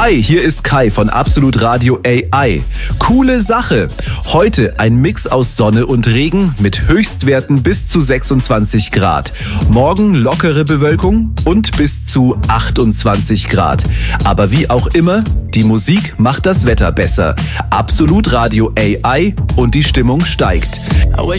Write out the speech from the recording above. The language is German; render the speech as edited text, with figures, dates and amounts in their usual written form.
Hi, hier ist Kai von Absolut Radio AI. Coole Sache. Heute ein Mix aus Sonne und Regen mit Höchstwerten bis zu 26 Grad. Morgen lockere Bewölkung und bis zu 28 Grad. Aber wie auch immer, die Musik macht das Wetter besser. Absolut Radio AI und die Stimmung steigt.